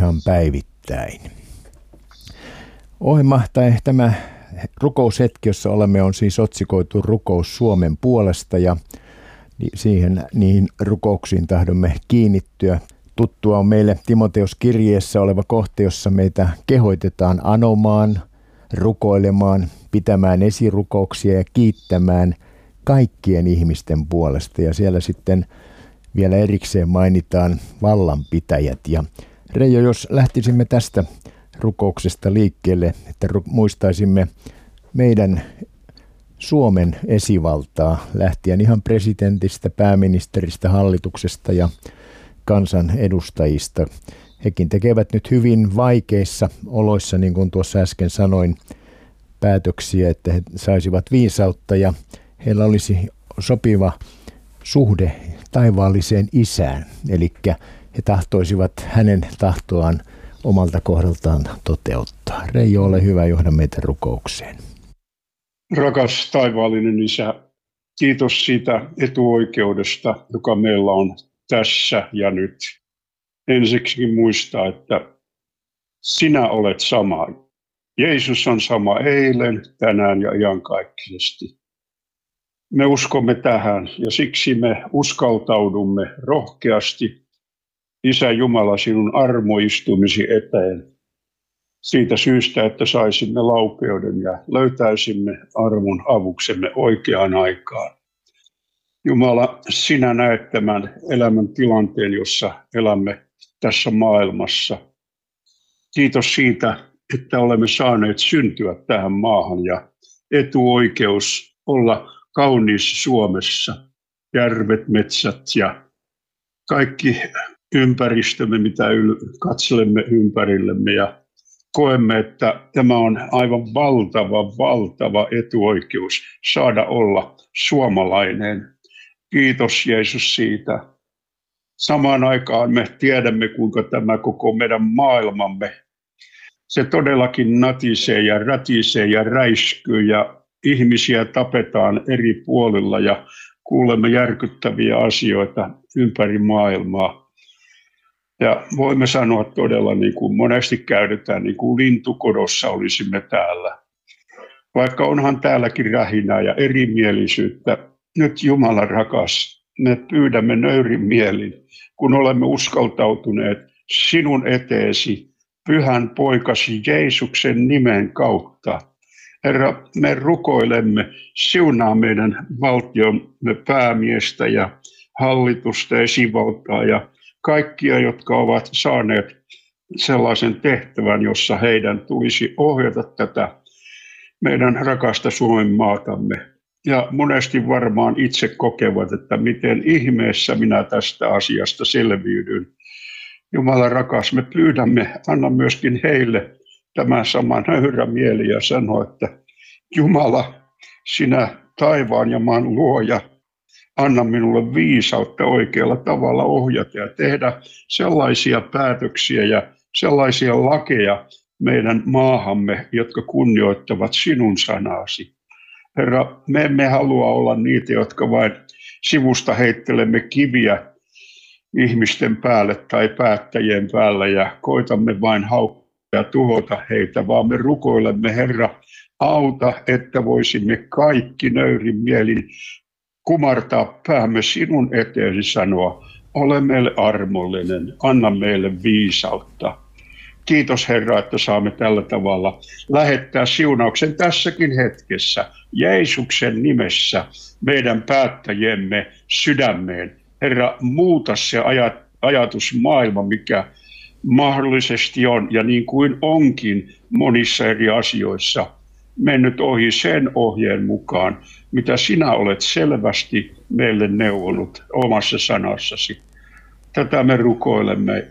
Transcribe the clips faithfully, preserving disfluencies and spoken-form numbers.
ihan päivittäin. Ohjelma tai tämä rukoushetki, jossa olemme, on siis otsikoitu Rukous Suomen puolesta, ja siihen niihin rukouksiin tahdomme kiinnittyä. Tuttua on meille Timoteus-kirjeessä oleva kohta, jossa meitä kehoitetaan anomaan, rukoilemaan, pitämään esirukouksia ja kiittämään kaikkien ihmisten puolesta. Ja siellä sitten vielä erikseen mainitaan vallanpitäjät. Ja Reijo, jos lähtisimme tästä rukouksesta liikkeelle, että muistaisimme meidän Suomen esivaltaa lähtien ihan presidentistä, pääministeristä, hallituksesta ja kansan edustajista. Hekin tekevät nyt hyvin vaikeissa oloissa, niin kuin tuossa äsken sanoin, päätöksiä, että he saisivat viisautta ja heillä olisi sopiva suhde taivaalliseen isään. Eli he tahtoisivat hänen tahtoaan omalta kohdaltaan toteuttaa. Reijo, ole hyvä, johda meitä rukoukseen. Rakas taivaallinen Isä, kiitos siitä etuoikeudesta, joka meillä on tässä ja nyt. Ensiksikin muistaa, että sinä olet sama. Jeesus on sama eilen, tänään ja iankaikkisesti. Me uskomme tähän ja siksi me uskaltaudumme rohkeasti, Isä Jumala, sinun armoistumisi eteen. Siitä syystä, että saisimme laupeuden ja löytäisimme armon avuksemme oikeaan aikaan. Jumala, sinä näet tämän elämän tilanteen, jossa elämme tässä maailmassa. Kiitos siitä, että olemme saaneet syntyä tähän maahan ja etuoikeus olla kauniissa Suomessa. Järvet, metsät ja kaikki ympäristömme, mitä katselemme ympärillemme ja koemme, että tämä on aivan valtava, valtava etuoikeus saada olla suomalainen. Kiitos Jeesus siitä. Samaan aikaan me tiedämme, kuinka tämä koko meidän maailmamme, se todellakin natisee ja rätisee ja räiskyy ja ihmisiä tapetaan eri puolilla ja kuulemme järkyttäviä asioita ympäri maailmaa. Ja voimme sanoa todella, niin kuin monesti käytetään, niin kuin lintukodossa olisimme täällä. Vaikka onhan täälläkin rähinää ja erimielisyyttä, nyt Jumala rakas, me pyydämme nöyrin mielin, kun olemme uskaltautuneet sinun eteesi, pyhän poikasi Jeesuksen nimen kautta. Herra, me rukoilemme, siunaa meidän valtiomme päämiestä ja hallitusta, esivaltaa ja kaikkia, jotka ovat saaneet sellaisen tehtävän, jossa heidän tulisi ohjata tätä meidän rakasta Suomen maatamme. Ja monesti varmaan itse kokevat, että miten ihmeessä minä tästä asiasta selviydyn. Jumala rakas, me pyydämme, anna myöskin heille tämän saman nöyrä mieli ja sano, että Jumala, sinä taivaan ja maan luoja, anna minulle viisautta oikealla tavalla ohjata ja tehdä sellaisia päätöksiä ja sellaisia lakeja meidän maahamme, jotka kunnioittavat sinun sanasi. Herra, me emme halua olla niitä, jotka vain sivusta heittelemme kiviä ihmisten päälle tai päättäjien päälle ja koitamme vain haukkaa ja tuhota heitä, vaan me rukoilemme, Herra, auta, että voisimme kaikki nöyrin mielin kumartaa päämme sinun eteesi sanoa, ole meille armollinen, anna meille viisautta. Kiitos Herra, että saamme tällä tavalla lähettää siunauksen tässäkin hetkessä, Jeesuksen nimessä, meidän päättäjiemme sydämeen. Herra, muuta se ajatusmaailma, mikä mahdollisesti on, ja niin kuin onkin monissa eri asioissa, mennyt ohi sen ohjeen mukaan, mitä sinä olet selvästi meille neuvonut omassa sanassasi. Tätä me rukoilemme,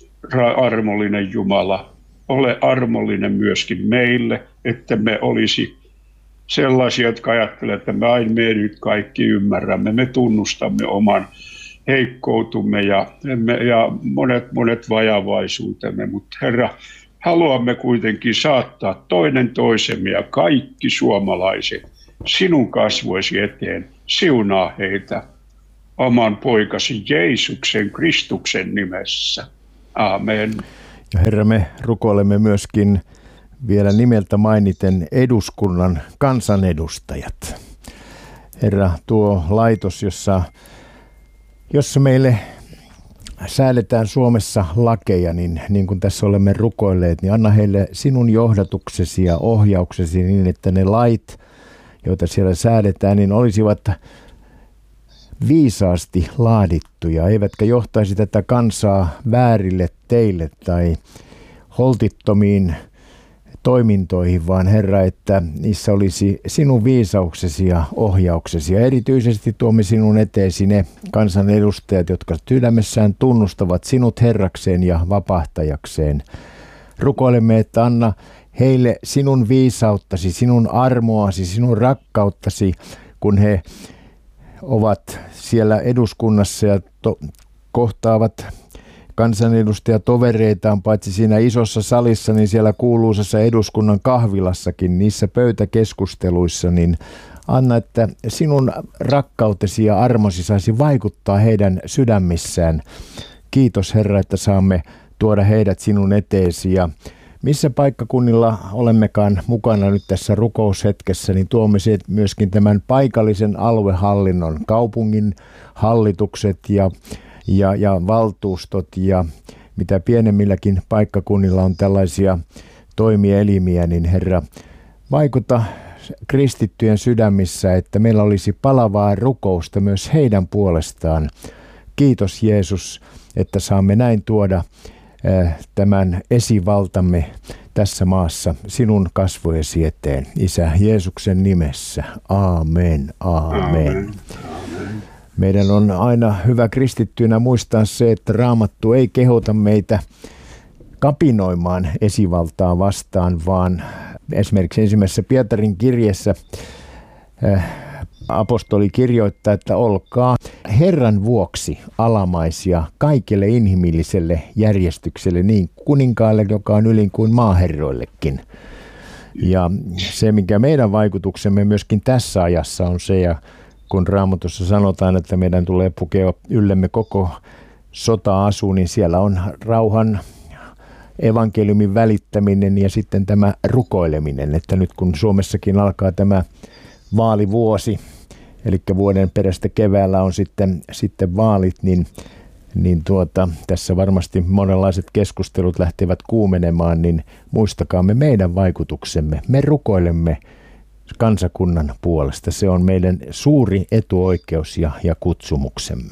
armollinen Jumala. Ole armollinen myöskin meille, että me olisi sellaisia, jotka ajattelevat, että me aina me nyt kaikki ymmärrämme. Me tunnustamme oman heikkoutumme ja, ja monet, monet vajavaisuutemme. Mutta Herra, haluamme kuitenkin saattaa toinen toisemme ja kaikki suomalaiset sinun kasvoisi eteen. Siunaa heitä oman poikasi Jeesuksen Kristuksen nimessä. Amen. Ja Herra, me rukoilemme myöskin vielä nimeltä mainiten eduskunnan kansanedustajat. Herra, tuo laitos, jossa, jossa meille säädetään Suomessa lakeja, niin, niin kuin tässä olemme rukoilleet, niin anna heille sinun johdatuksesi ja ohjauksesi niin, että ne lait, joita siellä säädetään, niin olisivat viisaasti laadittuja, eivätkä johtaisi tätä kansaa väärille teille tai holtittomiin toimintoihin, vaan Herra, että niissä olisi sinun viisauksesi ja ohjauksesi. Ja erityisesti tuomme sinun eteesi ne kansanedustajat, jotka sydämessään tunnustavat sinut Herrakseen ja vapahtajakseen. Rukoilemme, että anna heille sinun viisauttasi, sinun armoasi, sinun rakkauttasi, kun he ovat siellä eduskunnassa ja to- kohtaavat kansanedustajatovereitaan paitsi siinä isossa salissa, niin siellä kuuluisassa eduskunnan kahvilassakin, niissä pöytäkeskusteluissa, niin anna, että sinun rakkautesi ja armosi saisi vaikuttaa heidän sydämissään. Kiitos Herra, että saamme tuoda heidät sinun eteesi ja missä paikkakunnilla olemmekaan mukana nyt tässä rukoushetkessä, niin tuomme myöskin tämän paikallisen aluehallinnon, kaupungin hallitukset ja, ja, ja valtuustot ja mitä pienemmilläkin paikkakunnilla on tällaisia toimielimiä, niin Herra, vaikuta kristittyjen sydämissä, että meillä olisi palavaa rukousta myös heidän puolestaan. Kiitos Jeesus, että saamme näin tuoda tämän esivaltamme tässä maassa sinun kasvojesi eteen. Isä Jeesuksen nimessä. Aamen. Aamen. Aamen. Meidän on aina hyvä kristittyinä muistaa se, että Raamattu ei kehota meitä kapinoimaan esivaltaa vastaan, vaan esimerkiksi ensimmäisessä Pietarin kirjeessä apostoli kirjoittaa, että olkaa Herran vuoksi alamaisia kaikille inhimilliselle järjestykselle, niin kuninkaalle, joka on ylin kuin maaherroillekin. Ja se, mikä meidän vaikutuksemme myöskin tässä ajassa on se, ja kun Raamatussa sanotaan, että meidän tulee pukea yllemme koko sota-asu, niin siellä on rauhan evankeliumin välittäminen ja sitten tämä rukoileminen, että nyt kun Suomessakin alkaa tämä vaalivuosi, eli vuoden perästä keväällä on sitten, sitten vaalit, niin, niin tuota, tässä varmasti monenlaiset keskustelut lähtevät kuumenemaan, niin muistakaamme meidän vaikutuksemme. Me rukoilemme kansakunnan puolesta. Se on meidän suuri etuoikeus ja, ja kutsumuksemme.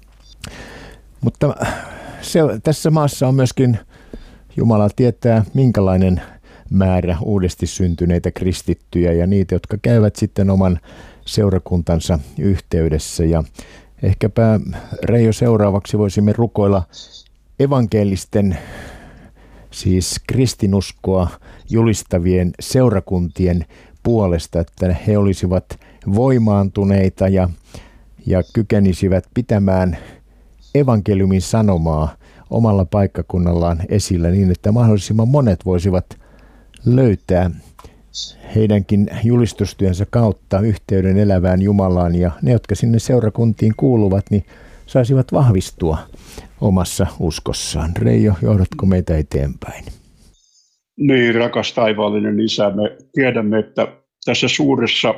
Mutta se, tässä maassa on myöskin, Jumala tietää, minkälainen määrä uudesti syntyneitä kristittyjä ja niitä, jotka käyvät sitten oman seurakuntansa yhteydessä. Ja ehkäpä Reijo seuraavaksi voisimme rukoilla evankelisten, siis kristinuskoa julistavien seurakuntien puolesta, että he olisivat voimaantuneita ja, ja kykenisivät pitämään evankeliumin sanomaa omalla paikkakunnallaan esillä niin, että mahdollisimman monet voisivat löytää heidänkin julistustyönsä kautta yhteyden elävään Jumalaan, ja ne, jotka sinne seurakuntiin kuuluvat, niin saisivat vahvistua omassa uskossaan. Reijo, johdatko meitä eteenpäin? Niin, rakas taivaallinen Isä, me tiedämme, että tässä suuressa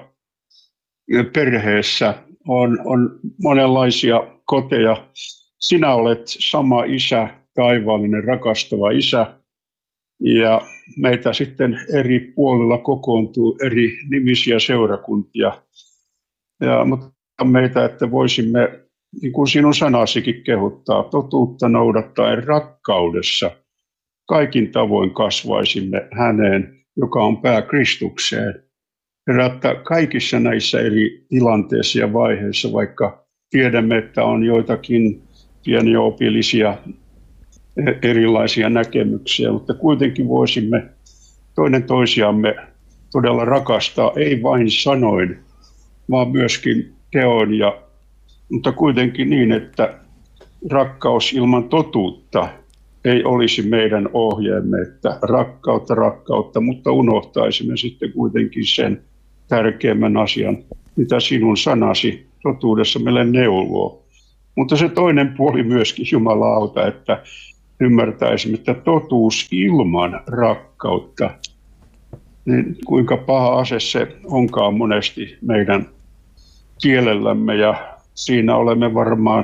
perheessä on, on monenlaisia koteja. Sinä olet sama Isä, taivaallinen, rakastava Isä, ja meitä sitten eri puolilla kokoontuu eri nimisiä seurakuntia. Ja, mutta meitä, että voisimme, niin kuin sinun sanasikin kehottaa, totuutta noudattaen rakkaudessa kaikin tavoin kasvaisimme häneen, joka on pää Kristukseen. Herra, että kaikissa näissä eri tilanteissa ja vaiheissa, vaikka tiedämme, että on joitakin pieniä opillisia erilaisia näkemyksiä, mutta kuitenkin voisimme toinen toisiamme todella rakastaa, ei vain sanoin, vaan myöskin teon, ja, mutta kuitenkin niin, että rakkaus ilman totuutta ei olisi meidän ohjeemme, että rakkautta, rakkautta, mutta unohtaisimme sitten kuitenkin sen tärkeimmän asian, mitä sinun sanasi totuudessa meille neuvoo. Mutta se toinen puoli myöskin, Jumala auta, että ymmärtäisimme, että totuus ilman rakkautta, niin kuinka paha ase se onkaan monesti meidän kielellämme, ja siinä olemme varmaan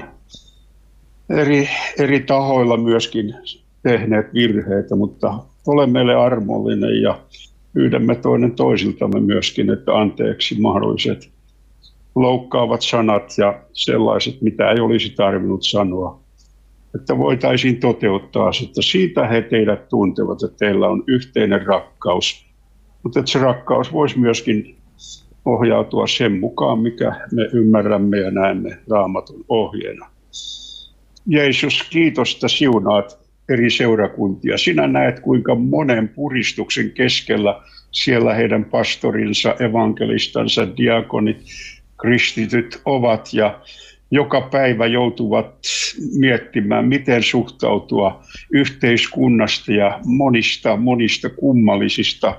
eri, eri tahoilla myöskin tehneet virheitä, mutta ole meille armollinen ja pyydämme toinen toisiltamme myöskin, että anteeksi mahdolliset loukkaavat sanat ja sellaiset, mitä ei olisi tarvinnut sanoa, että voitaisiin toteuttaa, että siitä he teidät tuntevat, että teillä on yhteinen rakkaus, mutta että se rakkaus voisi myöskin ohjautua sen mukaan, mikä me ymmärrämme ja näemme Raamatun ohjeena. Jeesus, kiitos, että siunaat eri seurakuntia. Sinä näet, kuinka monen puristuksen keskellä siellä heidän pastorinsa, evankelistansa, diakonit, kristityt ovat ja joka päivä joutuvat miettimään, miten suhtautua yhteiskunnasta ja monista, monista kummallisista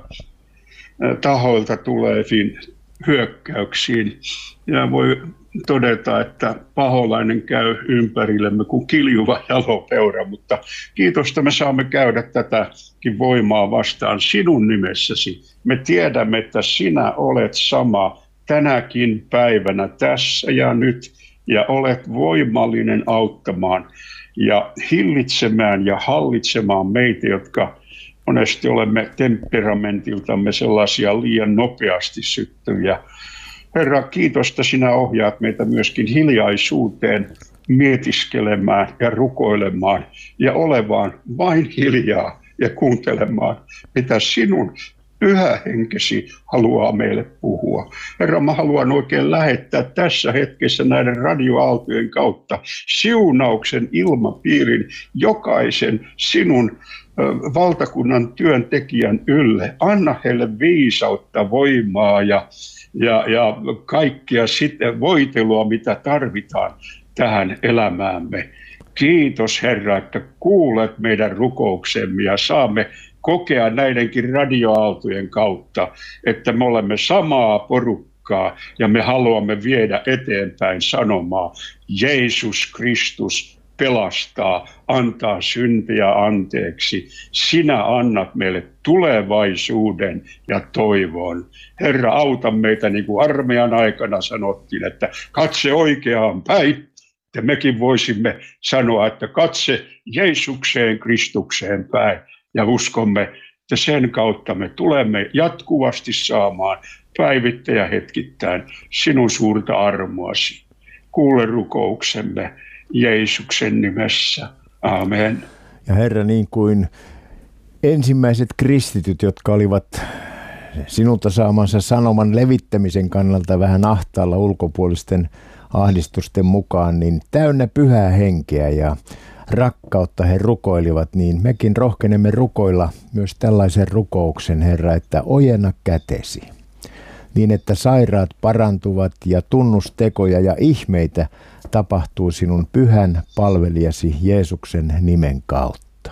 tahoilta tuleviin hyökkäyksiin. Ja voi todeta, että paholainen käy ympärillemme kuin kiljuva jalopeura, mutta kiitos, että me saamme käydä tätäkin voimaa vastaan sinun nimessäsi. Me tiedämme, että sinä olet sama tänäkin päivänä, tässä ja nyt, ja olet voimallinen auttamaan ja hillitsemään ja hallitsemaan meitä, jotka monesti olemme temperamentiltamme sellaisia liian nopeasti syttyviä. Herra, kiitos, että sinä ohjaat meitä myöskin hiljaisuuteen mietiskelemään ja rukoilemaan ja olevaan vain hiljaa ja kuuntelemaan, mitä sinun pyhä henkesi haluaa meille puhua. Herra, mä haluan oikein lähettää tässä hetkessä näiden radioaaltojen kautta siunauksen ilmapiirin jokaisen sinun valtakunnan työntekijän ylle. Anna heille viisautta, voimaa ja, ja, ja kaikkia sitten voitelua, mitä tarvitaan tähän elämäämme. Kiitos, Herra, että kuulet meidän rukouksemme ja saamme kokea näidenkin radioaaltojen kautta, että me olemme samaa porukkaa ja me haluamme viedä eteenpäin sanomaa. Jeesus Kristus pelastaa, antaa syntiä anteeksi. Sinä annat meille tulevaisuuden ja toivon. Herra, auta meitä, niin kuin armeijan aikana sanottiin, että katse oikeaan päin. Ja mekin voisimme sanoa, että katse Jeesukseen, Kristukseen päin. Ja uskomme, että sen kautta me tulemme jatkuvasti saamaan päivittäin ja hetkittäin sinun suurta armoasi. Kuule rukouksemme Jeesuksen nimessä. Amen. Ja Herra, niin kuin ensimmäiset kristityt, jotka olivat sinulta saamansa sanoman levittämisen kannalta vähän ahtaalla ulkopuolisten ahdistusten mukaan, niin täynnä pyhää henkeä ja rakkautta he rukoilivat, niin mekin rohkenemme rukoilla myös tällaisen rukouksen, Herra, että ojenna kätesi, niin että sairaat parantuvat ja tunnustekoja ja ihmeitä tapahtuu sinun pyhän palvelijasi Jeesuksen nimen kautta.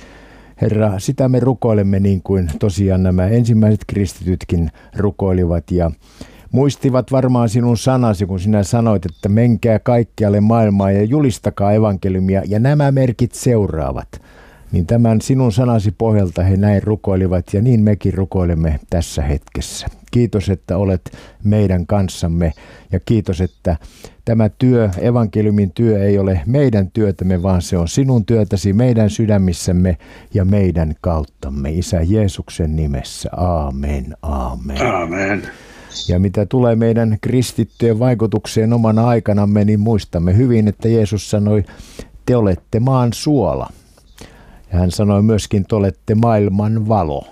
Herra, sitä me rukoilemme niin kuin tosiaan nämä ensimmäiset kristitytkin rukoilivat ja muistivat varmaan sinun sanasi, kun sinä sanoit, että menkää kaikkialle maailmaan ja julistakaa evankeliumia ja nämä merkit seuraavat. Niin tämän sinun sanasi pohjalta he näin rukoilivat ja niin mekin rukoilemme tässä hetkessä. Kiitos, että olet meidän kanssamme ja kiitos, että tämä työ, evankeliumin työ ei ole meidän työtämme, vaan se on sinun työtäsi meidän sydämissämme ja meidän kauttamme. Isä Jeesuksen nimessä. Aamen, aamen. Aamen. Ja mitä tulee meidän kristittyjen vaikutukseen omana aikanamme, niin muistamme hyvin, että Jeesus sanoi, te olette maan suola. Ja hän sanoi myöskin, te olette maailman valo.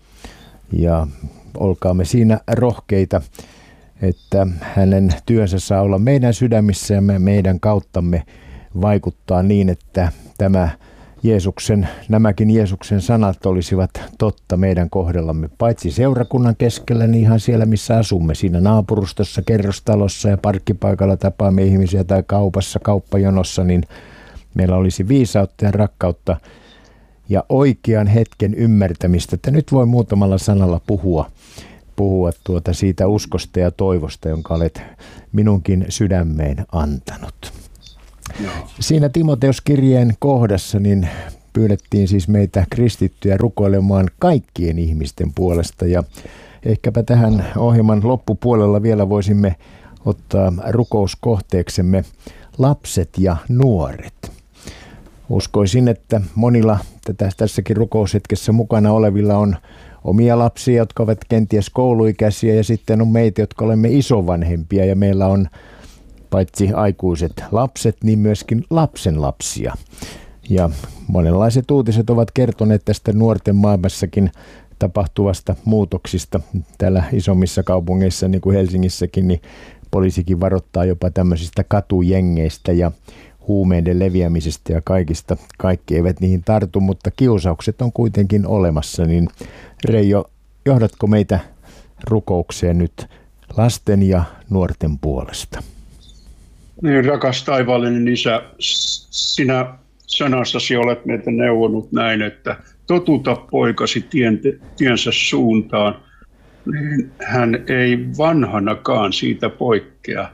Ja olkaamme siinä rohkeita, että hänen työnsä saa olla meidän sydämissämme, meidän kauttamme vaikuttaa niin, että tämä Jeesuksen, nämäkin Jeesuksen sanat olisivat totta meidän kohdallamme, paitsi seurakunnan keskellä, niin ihan siellä, missä asumme, siinä naapurustossa, kerrostalossa ja parkkipaikalla tapaamme ihmisiä tai kaupassa, kauppajonossa, niin meillä olisi viisautta ja rakkautta ja oikean hetken ymmärtämistä, että nyt voi muutamalla sanalla puhua, puhua tuota siitä uskosta ja toivosta, jonka olet minunkin sydämeen antanut. Joo. Siinä Timoteuskirjeen kohdassa niin pyydettiin siis meitä kristittyjä rukoilemaan kaikkien ihmisten puolesta. Ja ehkäpä tähän ohjelman loppupuolella vielä voisimme ottaa rukouskohteeksemme lapset ja nuoret. Uskoisin, että monilla tätä, tässäkin rukoushetkessä mukana olevilla on omia lapsia, jotka ovat kenties kouluikäisiä, ja sitten on meitä, jotka olemme isovanhempia, ja meillä on paitsi aikuiset lapset, niin myöskin lapsenlapsia. Ja monenlaiset uutiset ovat kertoneet tästä nuorten maailmassakin tapahtuvasta muutoksista. Täällä isommissa kaupungeissa, niin kuin Helsingissäkin, niin poliisikin varoittaa jopa tämmöisistä katujengeistä ja huumeiden leviämisestä ja kaikista. Kaikki eivät niihin tartu, mutta kiusaukset on kuitenkin olemassa. Niin Reijo, johdatko meitä rukoukseen nyt lasten ja nuorten puolesta? Niin, rakas taivaallinen Isä, sinä sanassasi olet meitä neuvonut näin, että totuta poikasi tien, tiensä suuntaan, niin hän ei vanhanakaan siitä poikkea.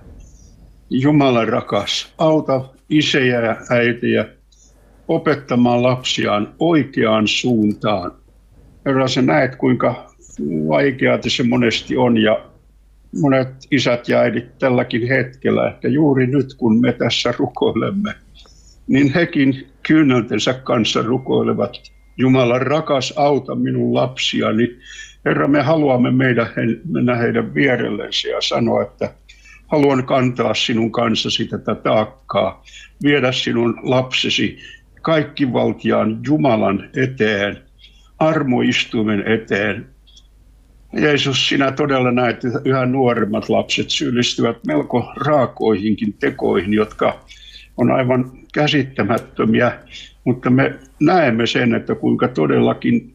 Jumala rakas, auta isejä ja äitejä opettamaan lapsiaan oikeaan suuntaan. Herra, sä näet, kuinka vaikeaa se monesti on, ja monet isät ja äidit tälläkin hetkellä, ehkä juuri nyt kun me tässä rukoilemme, niin hekin kyyneltensä kanssa rukoilevat. Jumala rakas, auta minun lapsiani. Herra, me haluamme meidän, mennä heidän vierellensä ja sanoa, että haluan kantaa sinun kanssasi tätä taakkaa, viedä sinun lapsesi kaikkivaltiaan Jumalan eteen, armoistuimen eteen. Jeesus, sinä todella näet, että yhä nuoremmat lapset syyllistyvät melko raakoihinkin tekoihin, jotka on aivan käsittämättömiä, mutta me näemme sen, että kuinka todellakin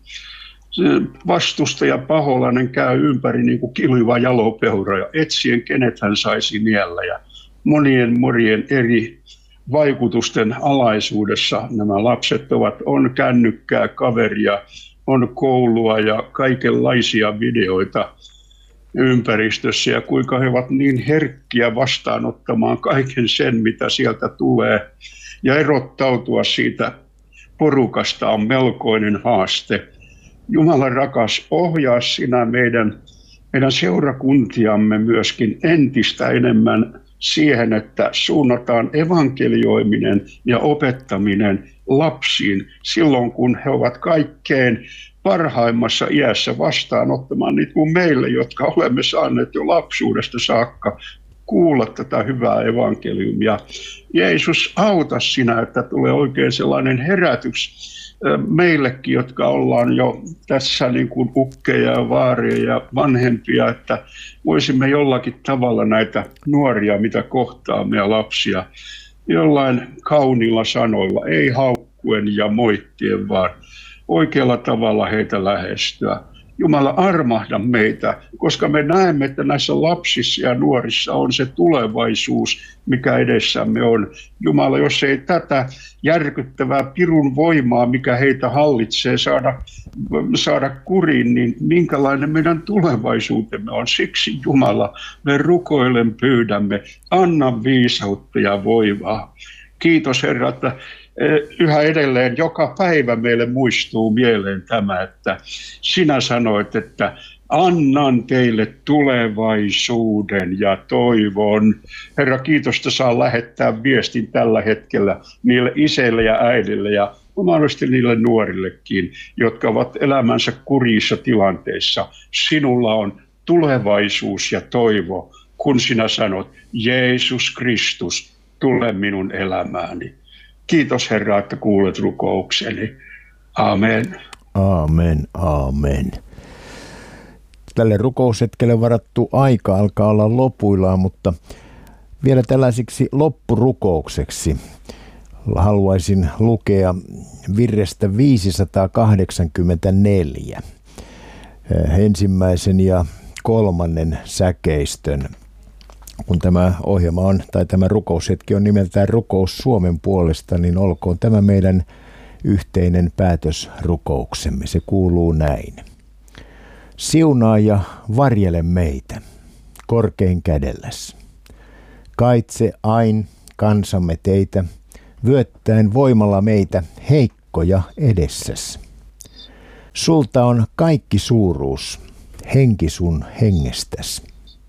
vastustaja paholainen käy ympäri niin kuin kiljuva jalopeura ja etsien kenet hän saisi niellä. Ja monien monien eri vaikutusten alaisuudessa nämä lapset ovat, on kännykkää, kaveria, on koulua ja kaikenlaisia videoita ympäristössä, ja kuinka he ovat niin herkkiä vastaanottamaan kaiken sen, mitä sieltä tulee, ja erottautua siitä porukasta on melkoinen haaste. Jumala rakas, ohjaa sinä meidän, meidän seurakuntiamme myöskin entistä enemmän siihen, että suunnataan evankelioiminen ja opettaminen lapsiin silloin, kun he ovat kaikkein parhaimmassa iässä vastaanottamaan niitä kuin meille, jotka olemme saaneet jo lapsuudesta saakka kuulla tätä hyvää evankeliumia. Jeesus, auta sinä, että tulee oikein sellainen herätys meillekin, jotka ollaan jo tässä niin kuin ukkeja ja vaaria ja vanhempia, että voisimme jollakin tavalla näitä nuoria, mitä kohtaamme ja lapsia, jollain kauniilla sanoilla, ei haukkuen ja moittien, vaan oikealla tavalla heitä lähestyä. Jumala, armahda meitä, koska me näemme, että näissä lapsissa ja nuorissa on se tulevaisuus, mikä edessämme on. Jumala, jos ei tätä järkyttävää pirun voimaa, mikä heitä hallitsee, saada, saada kuriin, niin minkälainen meidän tulevaisuutemme on. Siksi, Jumala, me rukoilen pyydämme, anna viisautta ja voimaa. Kiitos, Herra, että yhä edelleen joka päivä meille muistuu mieleen tämä, että sinä sanoit, että annan teille tulevaisuuden ja toivon. Herra, kiitosta saa lähettää viestin tällä hetkellä niille isille ja äidille ja mahdollisesti niille nuorillekin, jotka ovat elämänsä kurjissa tilanteissa. Sinulla on tulevaisuus ja toivo, kun sinä sanot, Jeesus Kristus, tule minun elämääni. Kiitos, Herra, että kuulet rukoukseni. Amen. Amen, amen. Tälle rukoushetkelle varattu aika alkaa olla lopuillaan, mutta vielä tällaisiksi loppurukoukseksi haluaisin lukea virrestä viisisataakahdeksankymmentäneljä, ensimmäisen ja kolmannen säkeistön. Kun tämä ohjelma on, tai tämä rukoushetki on nimeltään Rukous Suomen puolesta, niin olkoon tämä meidän yhteinen päätösrukouksemme. Se kuuluu näin. Siunaa ja varjele meitä korkein kädelläs. Kaitse ain kansamme teitä, vyöttäen voimalla meitä heikkoja aikoja edessäs. Sulta on kaikki suuruus, henki sun hengestäs.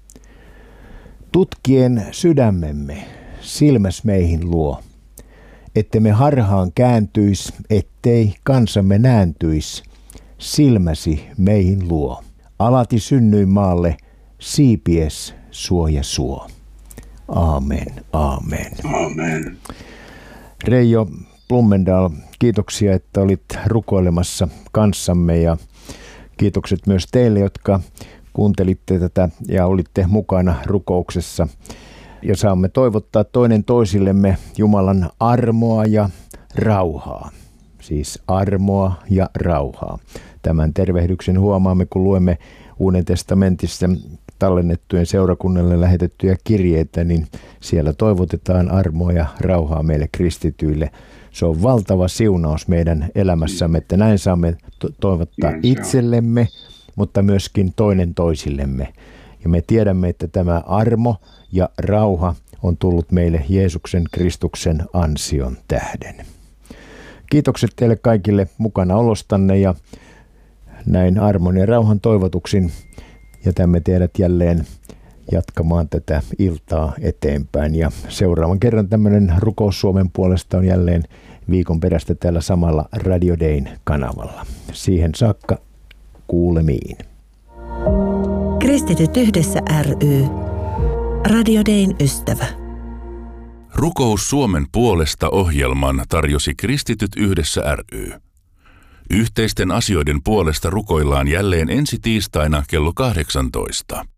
Tutkien sydämemme, silmäs meihin luo, ette me harhaan kääntyis, ettei kansamme nääntyis, silmäsi meihin luo. Alati synnyin maalle, siipies suoja suo. Aamen, aamen. Aamen. Reijo Blumendal, kiitoksia, että olit rukoilemassa kanssamme ja kiitokset myös teille, jotka kuuntelitte tätä ja olitte mukana rukouksessa. Ja saamme toivottaa toinen toisillemme Jumalan armoa ja rauhaa. Siis armoa ja rauhaa. Tämän tervehdyksen huomaamme, kun luemme Uuden testamentissa tallennettujen seurakunnalle lähetettyjä kirjeitä, niin siellä toivotetaan armoa ja rauhaa meille kristityille. Se on valtava siunaus meidän elämässämme, että näin saamme to- toivottaa itsellemme, mutta myöskin toinen toisillemme. Ja me tiedämme, että tämä armo ja rauha on tullut meille Jeesuksen Kristuksen ansion tähden. Kiitokset teille kaikille mukana olostanne ja näin armon ja rauhan toivotuksin jätämme teidät jälleen jatkamaan tätä iltaa eteenpäin. Ja seuraavan kerran tämmöinen rukous Suomen puolesta on jälleen viikon perästä täällä samalla Radio Dayn kanavalla. Siihen saakka kuulemiin. Kristityt yhdessä ry. Radio Dayn ystävä. Rukous Suomen puolesta -ohjelman tarjosi Kristityt yhdessä ry. Yhteisten asioiden puolesta rukoillaan jälleen ensi tiistaina kello kahdeksantoista.